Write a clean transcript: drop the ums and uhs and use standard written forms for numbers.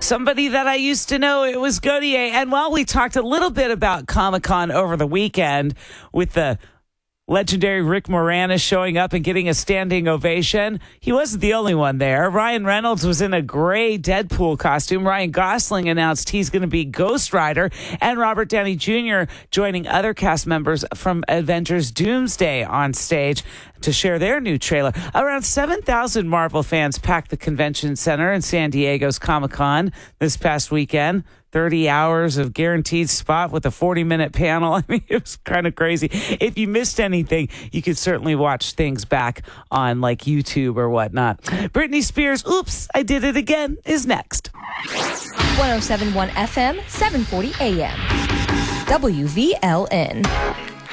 somebody that I used to know. It was Godier. And while we talked a little bit about Comic-Con over the weekend with the legendary Rick Moranis showing up and getting a standing ovation, he wasn't the only one there. Ryan Reynolds was in a gray Deadpool costume. Ryan Gosling announced he's going to be Ghost Rider, and Robert Downey Jr. joining other cast members from Avengers Doomsday on stage to share their new trailer. Around 7,000 Marvel fans packed the convention center in San Diego's Comic-Con this past weekend. 30 hours of guaranteed spot with a 40-minute panel. I mean, it was kind of crazy. If you missed anything, you could certainly watch things back on like YouTube or whatnot. Britney Spears' Oops, I Did It Again is next. 107.1 FM, 740 AM. WVLN.